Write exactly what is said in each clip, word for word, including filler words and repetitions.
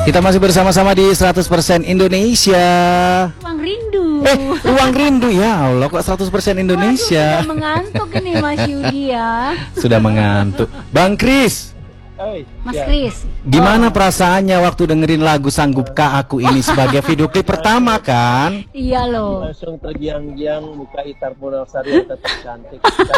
Kita masih bersama-sama di seratus persen Indonesia. Ruang rindu. Eh, ruang rindu, ya Allah, kok seratus persen Indonesia. Waduh, sudah mengantuk ini Mas Yudi ya. Sudah mengantuk. Bang Kris, Mas Kris, gimana perasaannya waktu dengerin lagu Sanggupkah Aku ini sebagai video klip pertama kan? iya loh. Langsung tergiang-giang muka Itar Punawsari tetap cantik.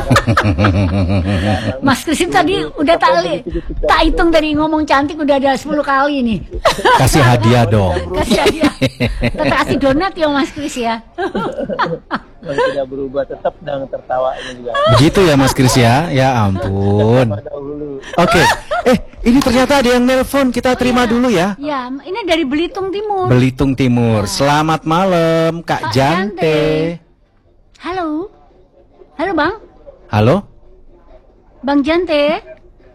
Mas Kris tadi udah tak li, tak hitung dari ngomong cantik udah ada sepuluh kali nih. Kasih hadiah dong. Kasih hadiah. Kita kasih donat ya Mas Kris ya. Yang tidak berubah tetap dengan tertawa ini juga. Begitu ya Mas Kris ya? Ya ampun. Oke. Eh, ini ternyata ada yang nelpon. Kita terima dulu ya. Ya, ini dari Belitung Timur. Belitung Timur. Selamat malam Kak Pak Jante. Jante. Halo. Halo Bang. Halo. Bang Jante.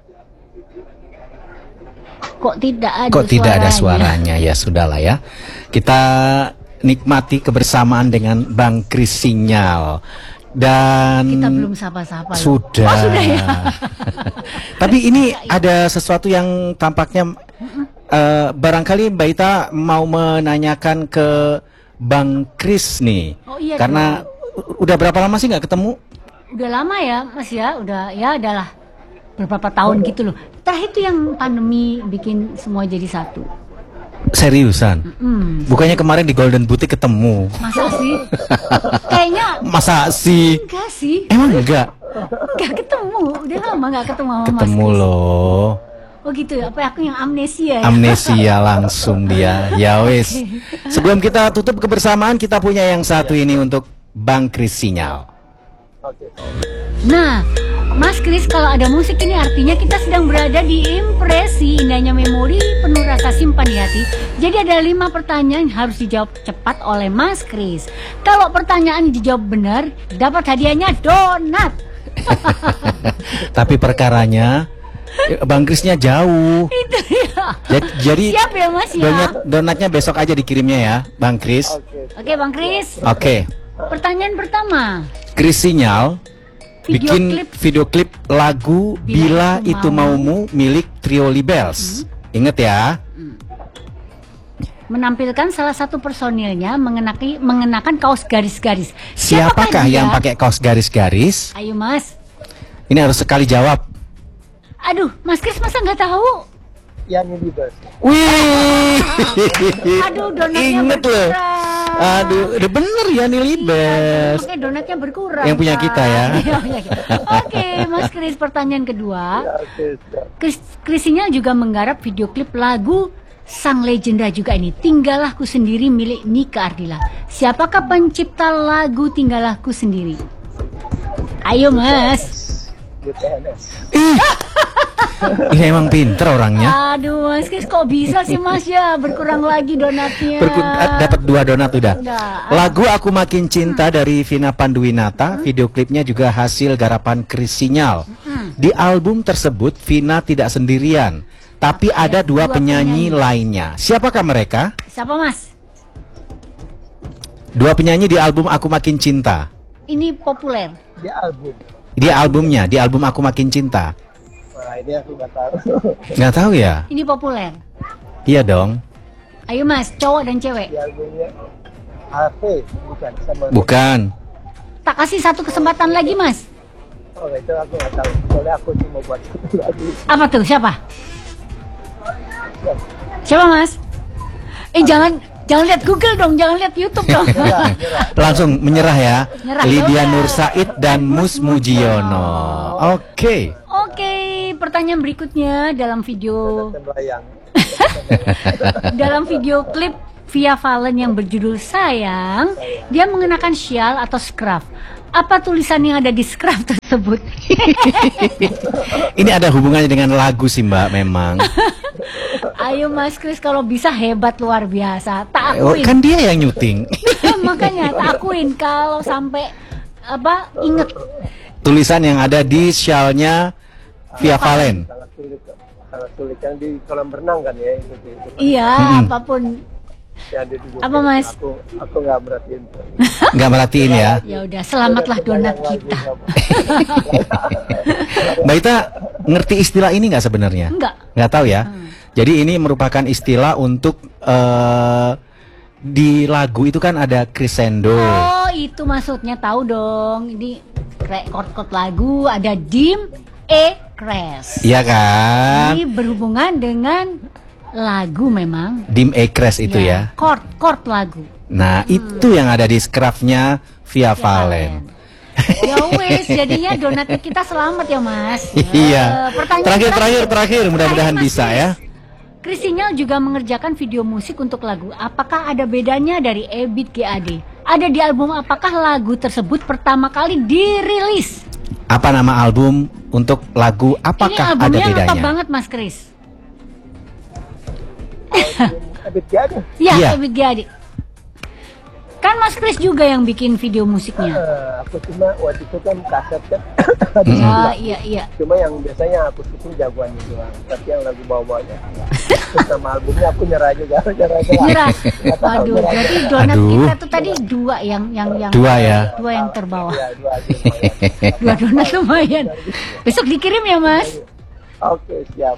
Kok tidak ada Kok tidak ada suaranya? suaranya? Ya sudahlah ya. Kita nikmati kebersamaan dengan Bang Kris Sinyal. Dan Kita belum sapa-sapa loh. sudah. Oh, sudah ya. Tapi ini ada sesuatu yang tampaknya uh, barangkali Mbak Ita mau menanyakan ke Bang Kris nih. Oh, iya Karena dong. udah berapa lama sih nggak ketemu? Udah lama ya Mas ya. Udah ya adalah beberapa tahun gitu loh. Terakhir itu yang pandemi bikin semua jadi satu. Seriusan? Hmm. Bukannya kemarin di Golden Boutique ketemu? Masa sih? Kayaknya Masa sih? enggak sih. Emang enggak? Enggak ketemu. Udah lama enggak ketemu sama Mas Ketemu Kris. loh. Oh gitu ya. Apa aku yang amnesia ya? Amnesia langsung dia. Ya wis. Sebelum kita tutup kebersamaan, kita punya yang satu ini untuk Bang Kris Sinyal. Oke. Nah, Mas Kris, kalau ada musik ini artinya kita sedang berada di impresi indahnya memori penuh rasa simpan di hati. Jadi ada lima pertanyaan yang harus dijawab cepat oleh Mas Kris. Kalau pertanyaan dijawab benar, dapat hadiahnya donat. Tapi perkaranya Bang Krisnya jauh. Itu ya. Ja- Jadi Siap ya Mas ya. donat, donatnya besok aja dikirimnya ya, Bang Kris. Oke. Oke Bang Kris. Oke. Pertanyaan pertama. Kris Sinyal Video bikin klip. video klip lagu Bila, Bila Itu Itu Maumu milik Trio Libels. Ingat ya. Menampilkan salah satu personilnya mengenaki, mengenakan kaos garis-garis. Siapakah dia? yang pakai kaos garis-garis? Ayo Mas. Ini harus sekali jawab. Aduh, Mas Kris masa nggak tahu? Yang ini bos. Wih. Aduh, donatnya Ingat loh. berkurang. Aduh, udah bener ya nih Libes. Oke, donatnya berkurang. Yang punya Pak. kita ya. Iya, punya kita. Oke, Mas Kris, pertanyaan kedua. Ya, oke. siap. Kris, Kris Sinyal juga menggarap video klip lagu sang legenda juga ini, Tinggalahku Sendiri milik Nika Ardila. Siapakah pencipta lagu Tinggalahku Sendiri? Ayo Mas. G T N S. Ih. Ini emang pinter orangnya. Aduh Mas Kris, kok bisa sih Mas ya? Berkurang lagi donatnya. Berku- eh, dapat dua donat udah. Udah. Lagu Aku Makin Cinta dari Vina Panduwinata, video klipnya juga hasil garapan Kris Sinyal. Di album tersebut Vina tidak sendirian, tapi ada dua, dua penyanyi, penyanyi. lainnya. Siapakah mereka? Siapa Mas? Dua penyanyi di album Aku Makin Cinta. Ini populer. Di album. Di albumnya, di album Aku Makin Cinta. Nah ini aku nggak tahu. Nggak tahu ya? Ini populer. Iya dong. Ayo Mas, cowok dan cewek. Di albumnya A V bukan sama. Bukan. Tak kasih satu kesempatan lagi Mas. Oh itu aku nggak tahu. Soalnya aku cuma buat satu lagu. Apa tuh? Siapa? Siapa Mas? Eh jangan jangan lihat Google dong, jangan lihat YouTube dong. Langsung menyerah ya. Nyerah. Lydia Nur Said dan Mus Mujiono. Oke. Oke, pertanyaan berikutnya dalam video Sembayang. dalam video klip Via Valen yang berjudul Sayang, dia mengenakan syal atau scarf. Apa tulisan yang ada di scarf tersebut? Ini ada hubungannya dengan lagu sih Mbak memang. Ayo Mas Kris, kalau bisa hebat luar biasa. Tak Oh, akuin. kan dia yang nyuting. Makanya tak akuin kalau sampai apa inget. Tulisan yang ada di syalnya Via Valen. Sangat sulit. Sangat sulit yang di kolam renang kan ya itu. itu. Iya, Mm-mm. apapun. Yang ada di Apa, Mas? Aku aku nggak merhatiin. Nggak merhatiin ya. Ya udah, selamatlah donat kita. Mbak Ita ngerti istilah ini nggak sebenarnya? Enggak. Nggak tahu ya. Hmm. Jadi ini merupakan istilah untuk eh, di lagu itu kan ada crescendo. Oh, itu maksudnya, tahu dong. Ini kayak chord-chord lagu ada dim, E, crash. Iya kan? Ini berhubungan dengan lagu memang. Dim E crash itu ya. Chord, chord lagu. Nah, itu yang ada di scruffnya Via Valen. Ya wes, jadinya donatnya kita selamat ya Mas. Iya. Eh, pertanyaan Terakhir terakhir terakhir mudah-mudahan Mas bisa Chris. ya. Chris Sinyal juga mengerjakan video musik untuk lagu. Apakah ada bedanya dari Ebit G A D? Ada di album apakah lagu tersebut pertama kali dirilis? Apa nama album untuk lagu? Apakah Ini ada albumnya bedanya? lengkap banget Mas Chris. Habis jadi. Ya, Iya. Ebit G A D. Kan Mas Chris juga yang bikin video musiknya. Eh, aku cuma waktu itu kan kaset kan. Ya, iya iya. Cuma yang biasanya aku syuting jagoannya doang. Tapi yang lagu bawah-bawahnya sama albumnya aku nyerah juga. Nyerah juga. Nyerah. Nggak tahu, Aduh, nyerah jadi aja. donat Aduh. kita tuh tadi dua yang yang yang Dua ya. dua yang terbawah. Iya, dua aja lumayan. Dua donat lumayan. Besok dikirim ya Mas. Oke, siap.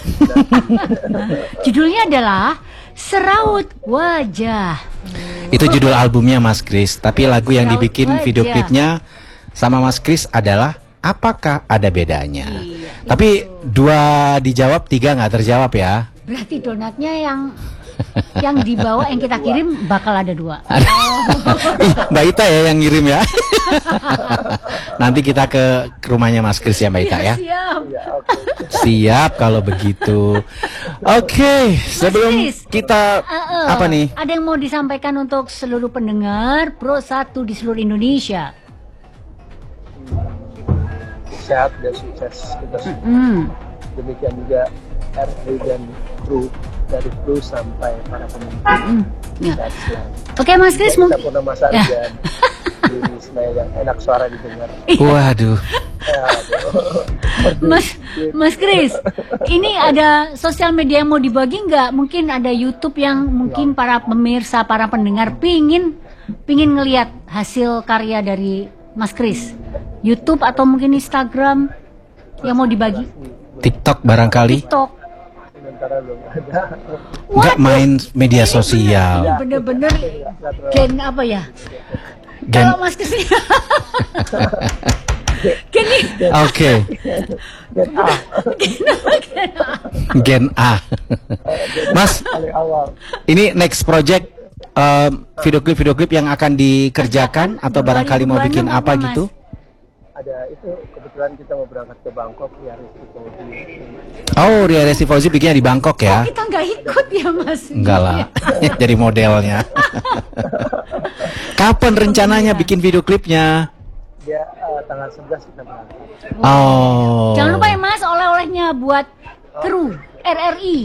Judulnya adalah Seraut Wajah. Itu judul albumnya Mas Chris, tapi lagu yang Seraut dibikin Wajah. video klipnya sama Mas Chris adalah Apakah Ada Bedanya. Iya, Tapi dua dijawab, tiga nggak terjawab ya. Berarti donatnya yang yang dibawa yang kita kirim bakal ada dua. Ih, Mbak Ita ya yang ngirim ya. Nanti kita ke, ke rumahnya Mas Chris ya Mbak Ita ya. Siap. Ya, oke. Siap kalau begitu. Oke, sebelum Chris, kita Uh, uh, apa nih? Ada yang mau disampaikan untuk seluruh pendengar Pro satu di seluruh Indonesia? Sehat dan sukses kita semua. Hmm. Demikian juga R A dan kru, dari kru sampai para pemimpin. Hmm. Ya. Sehat selalu. Oke Mas Chris, Kita mungkin pernah masa Ya. dan Diri Ismail yang enak suara didengar. Waduh. Ya, aduh. Mas Mas Chris, ini ada sosial media yang mau dibagi nggak? Mungkin ada YouTube yang mungkin para pemirsa, para pendengar pingin pingin ngelihat hasil karya dari Mas Chris. YouTube atau mungkin Instagram yang mau dibagi? TikTok barangkali TikTok. Sementara belum ada. nggak main media sosial. Ini bener-bener gen apa ya? Gen- Kalau Mas Chris gen ini Oke, Dan A Gen A. Mas, paling awal. ini next project um, video klip video klip yang akan dikerjakan atau barangkali mau bikin apa Mas? gitu? Ada itu kebetulan kita mau berangkat ke Bangkok ya Rizky. Oh, Ria Resti Fauzi bikinnya di Bangkok ya? Kita nggak ikut ya Mas? Enggak lah, jadi modelnya. Kapan rencananya bikin video klipnya? Dia eh, tanggal sebelas kita berangkat. Oh. Jangan lupa ya Mas, oleh-olehnya buat kru R R I.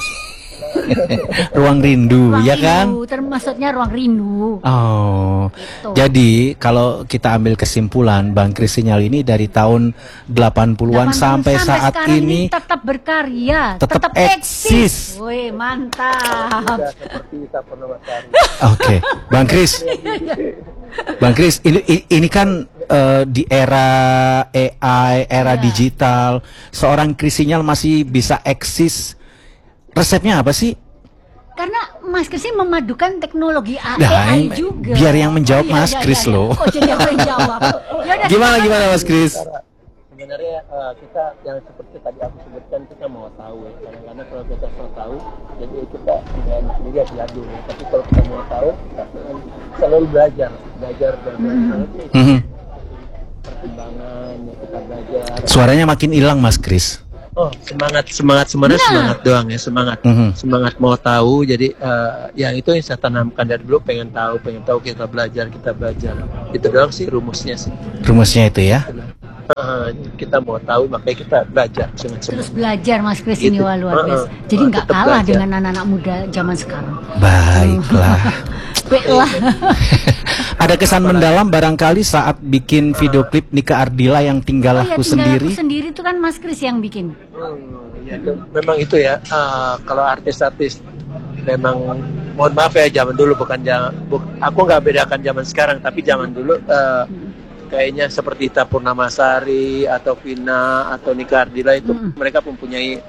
Ruang Rindu, Ruang ya kan? Rindu, termaksudnya Ruang Rindu. Oh, Gitu. jadi kalau kita ambil kesimpulan, Bang Chris Sinyal ini dari tahun delapan puluhan sampai, saat sekarang ini tetap berkarya, tetap eksis. Wih, mantap. Tidak seperti kita pernah masari. Oke, Bang Chris, Bang Chris, ini i- ini kan eh, di era A I, era Ya. digital, seorang Chris Sinyal masih bisa eksis. Resepnya apa sih? Karena Mas Chris ini memadukan teknologi A I Nah, juga. biar yang menjawab iya, Mas iya, Chris iya. loh. Oh, jadi aku yang jawab. Yaudah, Gimana silakan. gimana Mas Chris? Cara- Sebenarnya eh, kita yang seperti tadi aku sebutkan kita mau tahu ya. Kadang-kadang kalau kita mau tahu, jadi kita tidak enak juga diadu. Ya. Tapi kalau kita mau tahu, kita akan selalu belajar, belajar dan belajar. Mhm. Perkembangan ya, kita belajar. Suaranya makin hilang Mas Chris. Oh, semangat, semangat, sebenarnya Nah. semangat doang ya, semangat. Mhm. Semangat mau tahu, jadi eh, yang itu yang saya tanamkan dari dulu, pengen tahu, pengen tahu, kita belajar, kita belajar. Itu doang sih rumusnya sih. Rumusnya itu ya. Eh, kita mau tahu, makanya kita belajar dengan semangat. Terus belajar Mas Chris ini Gitu. wah luar Uh-uh. biasa. Jadi Uh, nggak tetap kalah belajar. dengan anak-anak muda zaman sekarang. Baiklah. Baiklah. Ada kesan mendalam barangkali saat bikin video klip Nika Ardila yang tinggal Oh ya, aku tinggal sendiri. aku sendiri itu kan Mas Chris yang bikin. Hmm, ya, itu, memang itu ya. eh, kalau artis-artis memang, mohon maaf ya, zaman dulu bukan zaman. Bu, aku nggak bedakan zaman sekarang, tapi zaman dulu eh, kayaknya seperti Ita Purnamasari atau Vina atau Nika Ardila itu Mm. mereka mempunyai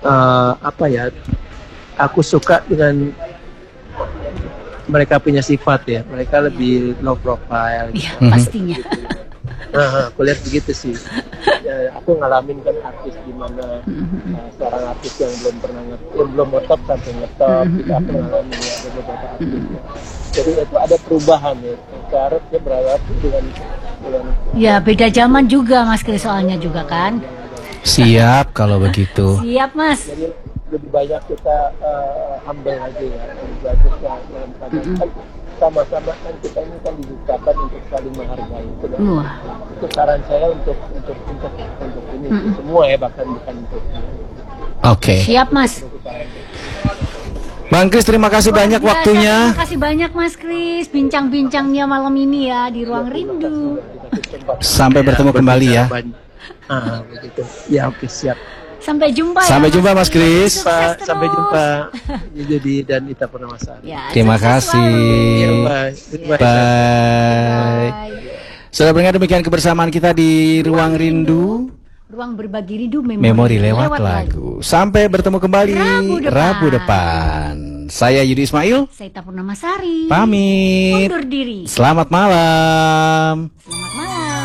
uh, apa ya? Aku suka dengan mereka punya sifat ya. Mereka lebih low profile. Iya, Mhm. pastinya. Nah, aku lihat begitu sih. Ya, aku ngalamin kan artis di mana uh, seorang artis yang belum pernah ngetop, yang belum ngetop sampai ngetop, kita aku ngalamin ya ada beberapa artis. Ya. Jadi itu ada perubahan ya. Sekarang dia berhadapan dengan dengan Ya beda zaman juga Mas Kris soalnya juga kan. Siap kalau begitu. Siap Mas. jadi lebih banyak kita uh, humble aja ya, lebih bagus ya dalam keadaan kan sama-sama kan kita ini kan diciptakan untuk saling menghargai. Itu, kan? Wah. Itu saran saya untuk untuk untuk untuk ini Mm-mm. semua ya, bahkan bukan untuk Oke. Siap Mas. Bang Kris, terima kasih Luar banyak biasa, waktunya. Terima kasih banyak Mas Kris bincang-bincangnya malam ini ya di Ruang Rindu. Sampai bertemu kembali ya. Ah, begitu. Ya, oke, siap. Sampai jumpa ya. Sampai jumpa, Mas Kris. Sukses Pak, terus. sampai jumpa. Jadi dan Ita Purnamasari. Ya, Terima sukses kasih. Ya, selalu. bye. Goodbye. Bye. Bye. Sudah mendengar demikian kebersamaan kita di Ruang Rindu. Ruang berbagi rindu memori, Memori lewat lagu. Sampai bertemu kembali Rabu depan. Rabu depan. Saya Yudi Ismail. Saya Ita Purnamasari. Pamit. Undur diri. Selamat malam.